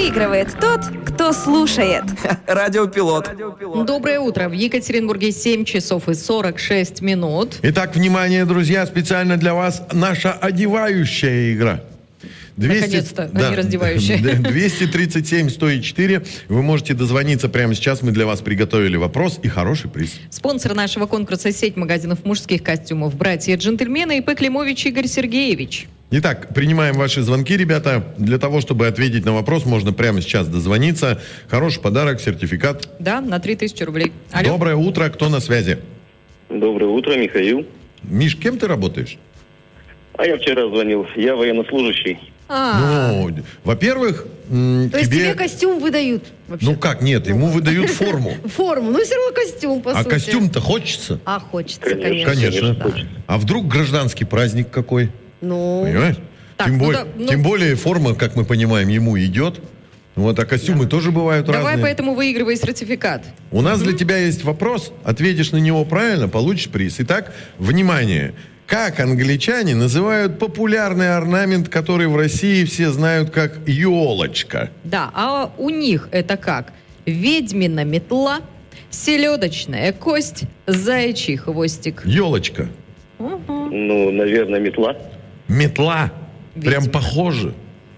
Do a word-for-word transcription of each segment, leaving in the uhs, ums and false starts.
Выигрывает тот, кто слушает. Радиопилот. Доброе утро. В Екатеринбурге семь часов и сорок шесть минут. Итак, внимание, друзья, специально для вас наша одевающая игра. двести, Наконец-то, да, а не раздевающая. двести тридцать семь сто четыре. Вы можете дозвониться прямо сейчас. Мы для вас приготовили вопрос и хороший приз. Спонсор нашего конкурса — сеть магазинов мужских костюмов «Братья-джентльмены» и П. Климович Игорь Сергеевич. Итак, принимаем ваши звонки, ребята. Для того, чтобы ответить на вопрос, можно прямо сейчас дозвониться. Хороший подарок, сертификат. Да, на три тысячи рублей. Алло. Доброе утро, кто на связи? Доброе утро, Михаил. Миш, кем ты работаешь? А я вчера звонил. Я военнослужащий. А, Ну, во-первых, м, То есть тебе... тебе костюм выдают вообще? Ну как, нет, ему выдают форму. Форму, ну все равно костюм, по А сути. костюм-то хочется? А, хочется, Конечно. конечно. Конечно. Конечно, хочется. А вдруг гражданский праздник какой? Ну, Понимаешь? Так, тем, ну более, да, ну- тем более форма, как мы понимаем, ему идет. Вот, а костюмы тоже бывают давай разные. поэтому выигрывай сертификат. У нас для тебя есть вопрос. Ответишь на него правильно, получишь приз. Итак, внимание. Как англичане называют популярный орнамент, который в России все знают как елочка? Да, а у них это как? Ведьмина метла, селедочная кость, заячий хвостик. Елочка. Ну, наверное, метла. Метла. Прям Видимо. похоже.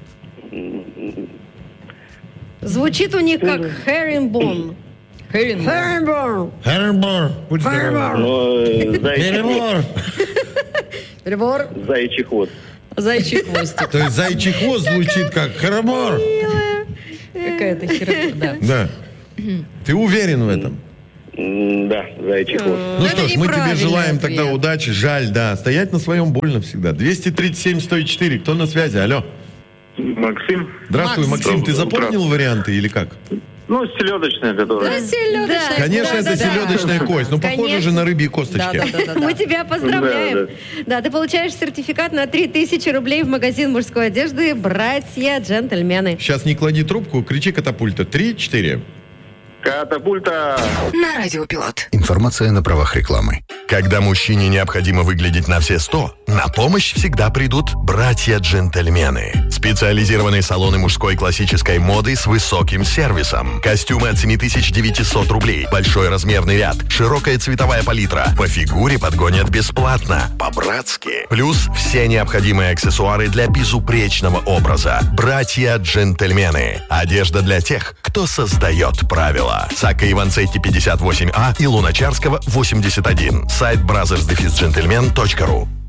звучит у них как herringbone. Herring. Herringbone. Herrenbor. Но э, заячий хвост. Перебор. Заячий хвост. Заячий хвостик. То есть зайчий хвост звучит как Herrenbor. Какая-то херня, да. Да. Ты уверен в этом? М, Да, заячий хвост. Ну это что ж, мы тебе неправильный желаем ответ. тогда удачи. Жаль, да. Стоять на своем больно всегда. двести тридцать семь сто четыре. Кто на связи? Алло. Максим. Здравствуй, Макс. Максим. Ты Доброе запомнил варианты или как? Ну, селедочная, которая. Да, селедочная. Конечно, кость, это да. селедочная кость. Ну, похоже Конечно. же на рыбьи Да, косточки. да, да, да, да. Мы тебя поздравляем. Да, Да, ты получаешь сертификат на три тысячи рублей в магазин мужской одежды «Братья-джентльмены». Сейчас не клади трубку, кричи катапульта. Три-четыре. Катапульта. На Радиопилот. Информация на правах рекламы. Когда мужчине необходимо выглядеть на все сто, на помощь всегда придут братья-джентльмены. Специализированные салоны мужской классической моды с высоким сервисом. Костюмы от семь тысяч девятьсот рублей. Большой размерный ряд. Широкая цветовая палитра. По фигуре подгонят бесплатно. По-братски. Плюс все необходимые аксессуары для безупречного образа. Братья-джентльмены. Одежда для тех, кто создает правила. Сака Иванцетти пятьдесят восемь А и Луначарского восемьдесят один. Сайт бразерс дефис джентльмен точка ру.